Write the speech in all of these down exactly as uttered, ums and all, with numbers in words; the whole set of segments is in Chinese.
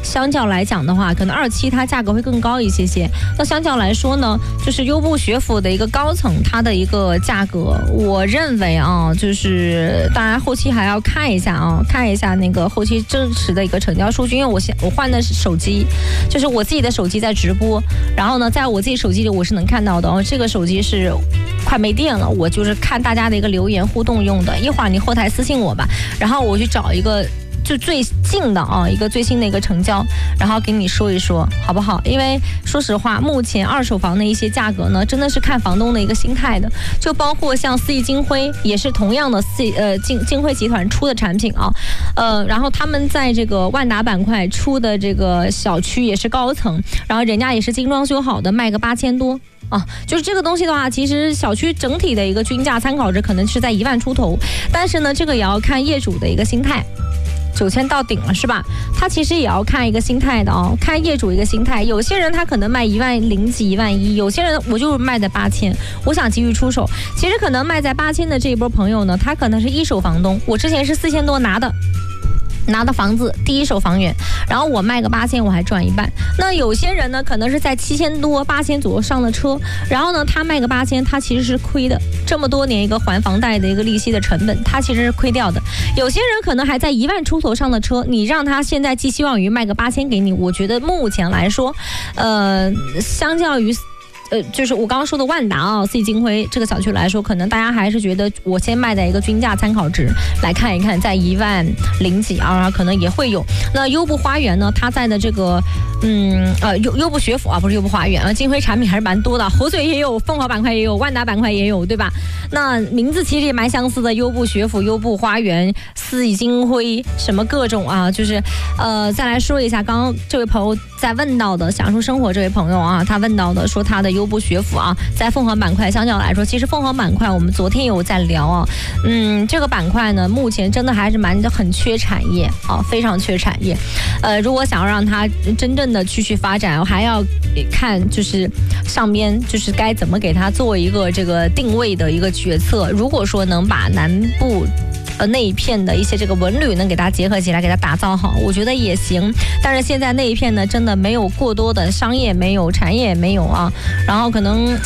相较来讲的话，可能二期它价格会更高一些些。那相较来说呢，就是优步学府的一个高层，它的一个价格，我认为啊，就是当然后期还要看一下啊，看一下那个后期真实的一个成交数据，因为我现我换的是手机，就是我自己的手机在直播，然后呢，在我自己手机里我是能看到的哦，这个手机是快没电了，我就是看大家的一个留言互动用的，一会儿你后台私信我吧，然后我去找一个就最近的啊，一个最新的一个成交，然后给你说一说好不好？因为说实话，目前二手房的一些价格呢，真的是看房东的一个心态的，就包括像四亿金辉，也是同样的四呃金金辉集团出的产品啊，呃，然后他们在这个万达板块出的这个小区也是高层，然后人家也是精装修好的，卖个八千多。啊，就是这个东西的话，其实小区整体的一个均价参考值可能是在一万出头，但是呢，这个也要看业主的一个心态。九千到顶了是吧？他其实也要看一个心态的哦，看业主一个心态。有些人他可能卖一万零几、一万一，有些人我就是卖在八千，我想急于出手。其实可能卖在八千的这一波朋友呢，他可能是一手房东，我之前是四千多拿的。拿的房子第一手房源，然后我卖个八千，我还赚一半。那有些人呢，可能是在七千多、八千左右上了车，然后呢，他卖个八千，他其实是亏的。这么多年一个还房贷的一个利息的成本，他其实是亏掉的。有些人可能还在一万出头上的车，你让他现在寄希望于卖个八千给你，我觉得目前来说，呃，相较于。呃，就是我刚刚说的万达啊 ，C 金辉这个小区来说，可能大家还是觉得我先卖在一个均价参考值来看一看，在一万零几啊，可能也会有。那优步花园呢，它在的这个，嗯呃优优步学府啊，不是优步花园啊，金辉产品还是蛮多的，活水也有，凤凰板块也有，万达板块也有，对吧？那名字其实也蛮相似的，优步学府、优步花园、四金辉，什么各种啊，就是呃，再来说一下，刚刚这位朋友在问到的享受生活这位朋友啊，他问到的说他的优步学府啊，在凤凰板块相较来说，其实凤凰板块我们昨天有在聊啊，嗯，这个板块呢，目前真的还是蛮很缺产业啊，非常缺产业。呃，如果想要让它真正的继续发展，还要看就是上边就是该怎么给它做一个这个定位的一个决策。如果说能把南部呃，那一片的一些这个文旅能给它结合起来，给它打造好，我觉得也行。但是现在那一片呢，真的没有过多的商业，没有产业，没有啊，然后可能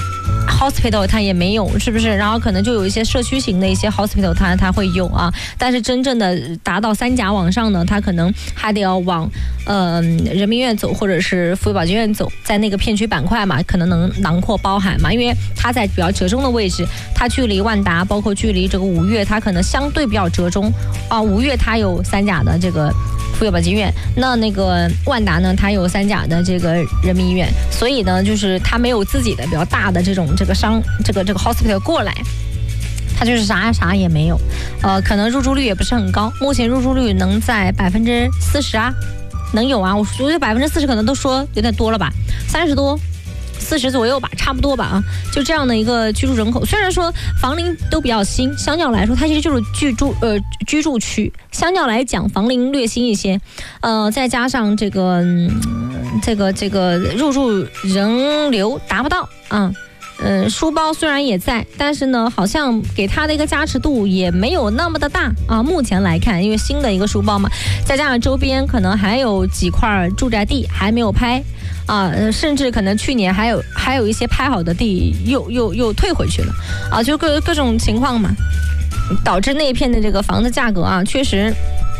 hospital 它也没有，是不是？然后可能就有一些社区型的一些 hospital 它它会有啊，但是真正的达到三甲往上呢，它可能还得要往呃人民医院走，或者是妇幼保健院走，在那个片区板块嘛，可能能囊括包含嘛，因为它在比较折中的位置，它距离万达，包括距离这个五岳，它可能相对比较折中啊。五岳它有三甲的这个妇幼保健院，那那个万达呢，它有三甲的这个人民医院，所以呢，就是它没有自己的比较大的这种这个商这个这个 hospital 过来，它就是啥啥也没有，呃，可能入住率也不是很高，目前入住率能在百分之四十啊，能有啊，我觉得百分之四十可能都说有点多了吧，三十多。四十左右吧，差不多吧啊，就这样的一个居住人口。虽然说房龄都比较新，相较来说，它其实就是居住呃居住区，相较来讲房龄略新一些，呃，再加上这个、嗯、这个这个入住人流达不到啊。嗯，书包虽然也在，但是呢，好像给它的一个加持度也没有那么的大啊。目前来看，因为新的一个书包嘛，再加上周边可能还有几块住宅地还没有拍啊，甚至可能去年还有还有一些拍好的地又又又退回去了啊，就各各种情况嘛，导致那一片的这个房子价格啊，确实。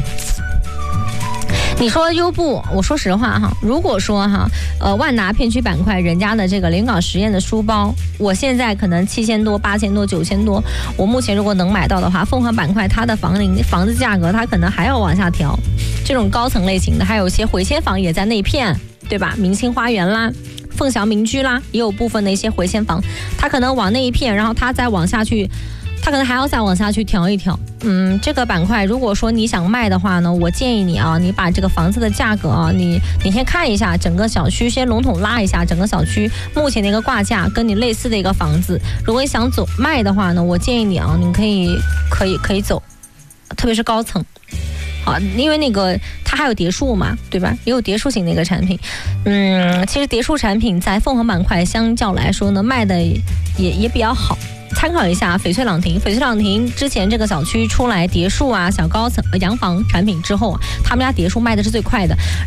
你说优步，我说实话哈，如果说哈，呃，万达片区板块人家的这个临港实验的书包，我现在可能七千多、八千多、九千多，我目前如果能买到的话，凤凰板块它的房龄房子价格它可能还要往下调，这种高层类型的，还有一些回迁房也在那片，对吧？明星花园啦。凤翔民居啦，也有部分的一些回迁房，它可能往那一片，然后它再往下去，它可能还要再往下去调一调。嗯，这个板块如果说你想卖的话呢，我建议你啊，你把这个房子的价格啊，你你先看一下整个小区，先笼统拉一下整个小区目前的一个挂价，跟你类似的一个房子，如果你想走卖的话呢，我建议你啊，你可以可以可以走，特别是高层。好，因为那个它还有叠数嘛，对吧？也有叠数型的一个产品。嗯，其实叠数产品在凤凰板块相较来说呢，卖的也也比较好。参考一下翡翠朗廷，翡翠朗廷之前这个小区出来叠数啊、小高层洋房产品之后，他们家叠数卖的是最快的。